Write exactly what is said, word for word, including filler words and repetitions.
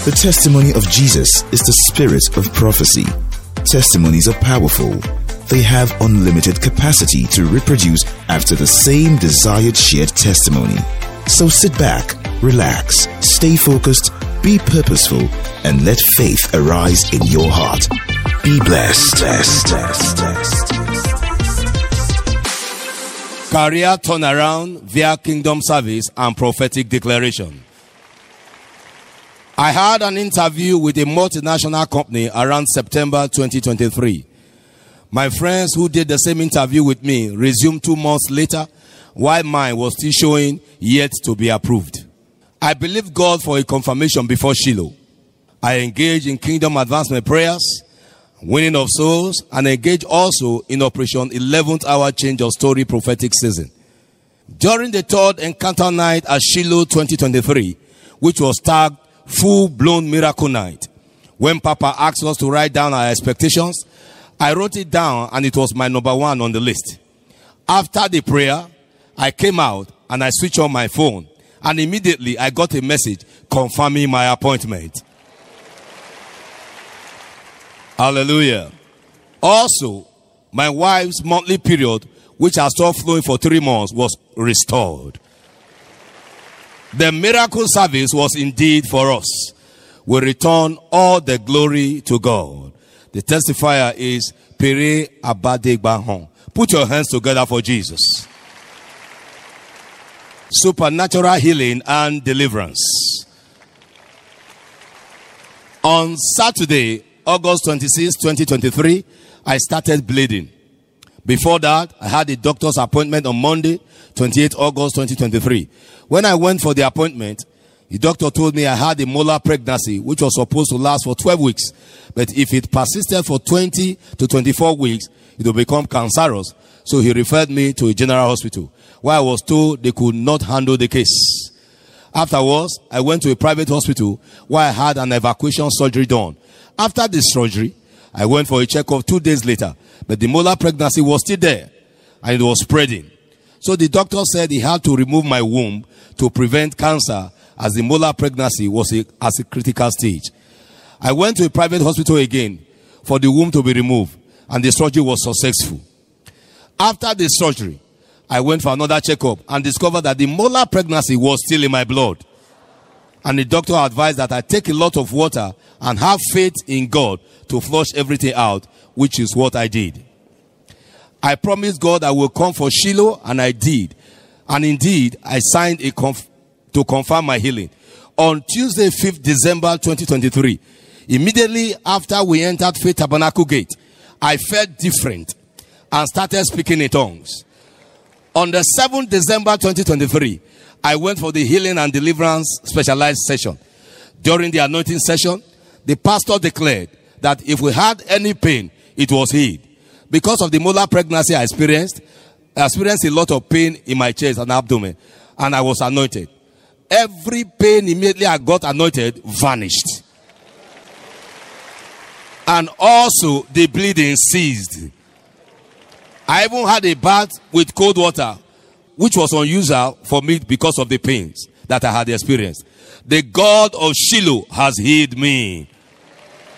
The testimony of Jesus is the spirit of prophecy. Testimonies are powerful. They have unlimited capacity to reproduce after the same desired shared testimony. So sit back, relax, stay focused, be purposeful, and let faith arise in your heart. Be blessed. blessed, blessed, blessed. Career turnaround via kingdom service and prophetic declaration. I had an interview with a multinational company around September twenty twenty-three. My friends who did the same interview with me resumed two months later, while mine was still showing yet to be approved. I believed God for a confirmation before Shiloh. I engaged in kingdom advancement prayers, winning of souls, and engaged also in Operation eleventh Hour Change of Story prophetic season. During the third encounter night at Shiloh twenty twenty-three, which was tagged Full-Blown Miracle Night, when Papa asked us to write down our expectations, I wrote it down and it was my number one on the list. After the prayer, I came out and I switched on my phone, and immediately I got a message confirming my appointment. Hallelujah. Also, my wife's monthly period, which has stopped flowing for three months, was restored. The miracle service was indeed for us. We return all the glory to God. The testifier is Pere Abadegbahon. Put your hands together for Jesus. Supernatural healing and deliverance. On Saturday, August twenty-sixth, twenty twenty-three, I started bleeding. Before that, I had a doctor's appointment on Monday, twenty-eighth August twenty twenty-three. When I went for the appointment, the doctor told me I had a molar pregnancy, which was supposed to last for twelve weeks. But if it persisted for twenty to twenty-four weeks, it would become cancerous. So he referred me to a general hospital, where I was told they could not handle the case. Afterwards, I went to a private hospital where I had an evacuation surgery done. After the surgery, I went for a checkup two days later, but the molar pregnancy was still there and it was spreading. So the doctor said he had to remove my womb to prevent cancer, as the molar pregnancy was a, at a critical stage. I went to a private hospital again for the womb to be removed, and the surgery was successful. After the surgery, I went for another checkup and discovered that the molar pregnancy was still in my blood. And the doctor advised that I take a lot of water and have faith in God to flush everything out, which is what I did. I promised God I will come for Shiloh, and I did. And indeed, I signed a conf- to confirm my healing. On Tuesday, fifth December twenty twenty-three, immediately after we entered Faith Tabernacle Gate, I felt different and started speaking in tongues. On the seventh December twenty twenty-three, I went for the healing and deliverance specialized session. During the anointing session, the pastor declared that if we had any pain, it was healed. Because of the molar pregnancy I experienced, I experienced a lot of pain in my chest and abdomen, and I was anointed. Every pain immediately I got anointed vanished. And also the bleeding ceased. I even had a bath with cold water, which was unusual for me because of the pains that I had experienced. The God of Shiloh has healed me.